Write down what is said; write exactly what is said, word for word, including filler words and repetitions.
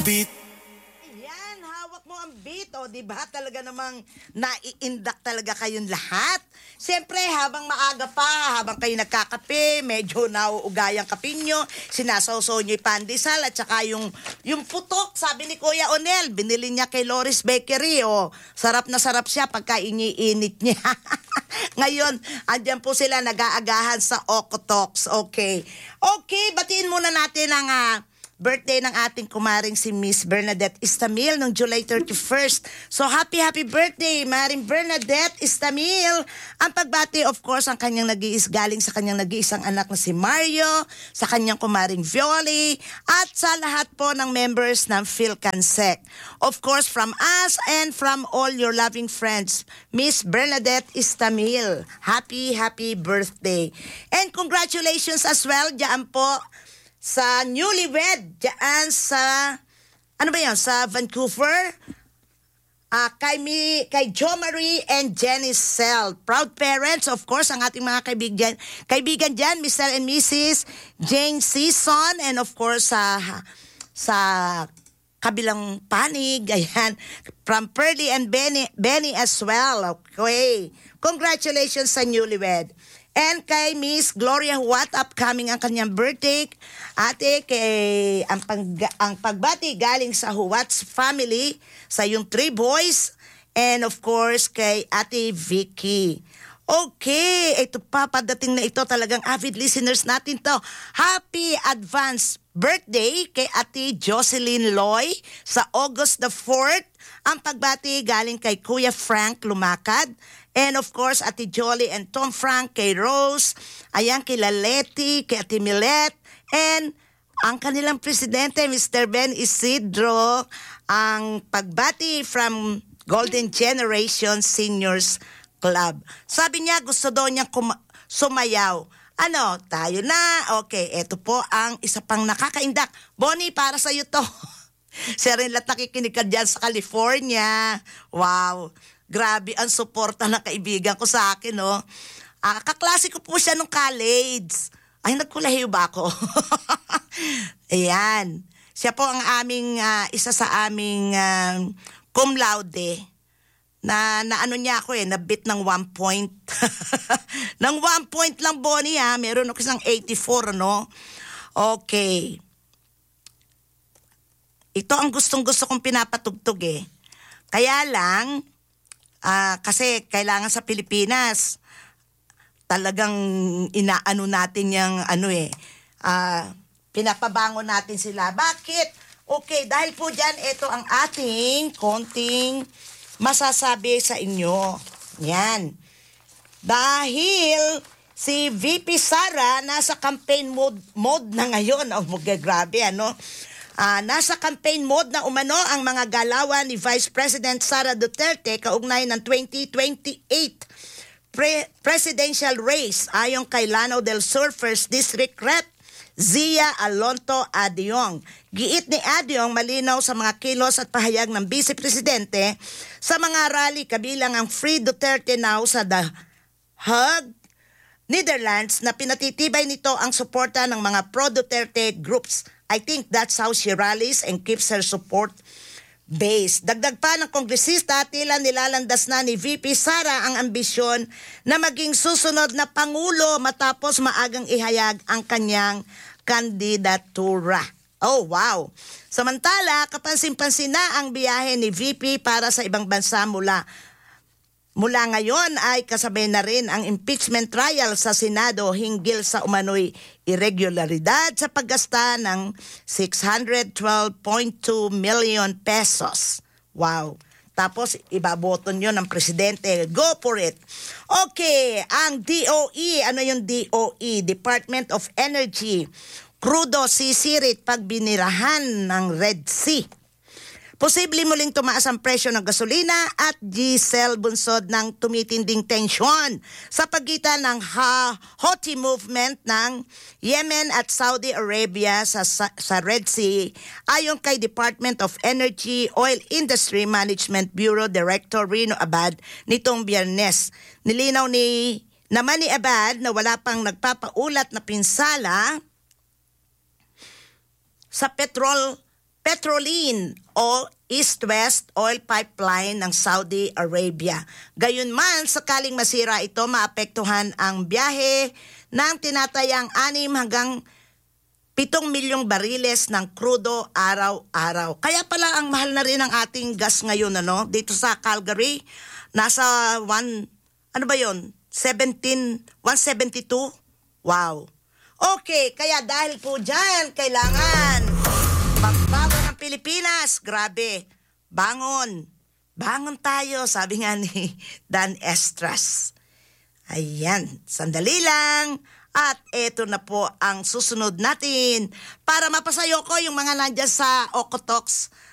Beat. Yan, hawak mo ang beat, o, di ba? Talaga namang naiindak talaga kayong lahat. Siyempre, habang maaga pa, habang kayo nagkakape, medyo nauugayang kape nyo, sinasawsaw nyo yung pandesal at saka yung, yung putok, sabi ni Kuya Onel, binili niya kay Loris Bakery, o, sarap na sarap siya pagka iniinit niya. Ngayon, andyan po sila nag-aagahan sa Okotoks. Okay. Okay, batiin muna natin ang ah, birthday ng ating kumaring si Miss Bernadette Istamil noong July thirty-first. So happy, happy birthday, Maring Bernadette Istamil. Ang pagbati, of course, ang kanyang nag-iis galing sa kanyang nag-iisang anak na si Mario, sa kanyang kumaring Violi, at sa lahat po ng members ng PhilCansec. Of course, from us and from all your loving friends, Miss Bernadette Istamil. Happy, happy birthday. And congratulations as well, diyan po, sa newlywed dyan sa, ano ba yan, sa Vancouver, uh, kay, Mi, kay Jo Marie and Jenny Sel. Proud parents, of course, ang ating mga kaibigan, kaibigan dyan, Mister and Missus Jane Season, and of course, sa, sa kabilang panig, ayan, from Pearly and Benny, Benny as well. Okay. Congratulations sa newlywed. And kay Miss Gloria Huat, upcoming ang kanyang birthday. Ate, kay ang, pag, ang pagbati galing sa Huat's family, sa yung three boys, and of course kay Ate Vicky. Okay, ito pa, padating na ito, talagang avid listeners natin to. Happy advance birthday kay Ate Jocelyn Loy sa August the fourth. Ang pagbati galing kay Kuya Frank Lumakad. And of course, Ate Jolly and Tom Frank, kay Rose, ayan, kay Laleti, kay Ate Millet, and ang kanilang presidente, Mister Ben Isidro, ang pagbati from Golden Generation Seniors Club. Sabi niya, gusto daw niyang kum- sumayaw. Ano, tayo na. Okay, eto po ang isa pang nakakaindak. Bonnie, para sa'yo to. Siya rin lahat nakikinig ka dyan sa California. Wow. Grabe ang suporta ng kaibigan ko sa akin, no? Ah, kaklase ko po siya nung college. Ay, nagkulahiyo ba ako? Ayan. Siya po ang aming, uh, isa sa aming uh, cum laude na, na ano niya ako eh, nabit ng one point. Ng one point lang, Bonnie, ha? Meron ako isang eighty-four, no? Okay. Ito ang gustong-gusto kong pinapatugtog eh. Kaya lang, Uh, kasi kailangan sa Pilipinas talagang inaano natin yung ano eh uh, pinapabangon natin sila. Bakit? Okay, dahil po dyan, ito ang ating konting masasabi sa inyo. Yan. Dahil si V P Sara nasa campaign mode, mode na ngayon. Oh, grabe, ano? Uh, nasa campaign mode na umano ang mga galawan ni Vice President Sara Duterte kaugnay ng twenty twenty-eight pre- presidential race ayon kay Lanao del Sur first District Rep Zia Alonto Adiong. Giit ni Adiong malinaw sa mga kilos at pahayag ng Vice Presidente sa mga rally kabilang ang Free Duterte Now sa The Hague, Netherlands, na pinatitibay nito ang suporta ng mga pro-Duterte groups. I think that's how she rallies and keeps her support base. Dagdag pa ng kongresista, tila nilalandas na ni V P Sara ang ambisyon na maging susunod na Pangulo matapos maagang ihayag ang kanyang kandidatura. Oh, wow. Samantala, kapansin-pansin na ang biyahe ni V P para sa ibang bansa mula Mula ngayon ay kasabay na rin ang impeachment trial sa Senado hinggil sa umano'y irregularidad sa paggasta ng six hundred twelve point two million pesos. Wow. Tapos ibaboton yun ng presidente. Go for it. Okay, ang D O E, ano yung D O E? Department of Energy. Crudo sisirit pag binirahan ng Red Sea. Posible muling tumaas ang presyo ng gasolina at diesel bunsod ng tumitinding tensyon sa pagitan ng ha- Houthi movement ng Yemen at Saudi Arabia sa, sa, sa Red Sea, ayon kay Department of Energy Oil Industry Management Bureau Director Rino Abad nitong Biyernes. Nilinaw ni naman ni Abad na wala pang nagpapaulat na pinsala sa petrol Petrolene o East-West Oil Pipeline ng Saudi Arabia. Gayunman, sakaling masira ito, maapektuhan ang biyahe ng tinatayang anim hanggang pitong milyong bariles ng krudo araw-araw. Kaya pala ang mahal na rin ang ating gas ngayon, ano? Dito sa Calgary, nasa one, ano ba yon? seventeen, one seventy-two? Wow. Okay, kaya dahil po dyan, kailangan magbago ng Pilipinas. Grabe. Bangon. Bangon tayo, sabi nga ni Dan Estras. Ayan, sandali lang. At eto na po ang susunod natin para mapasayo ko yung mga nandyan sa Okotoks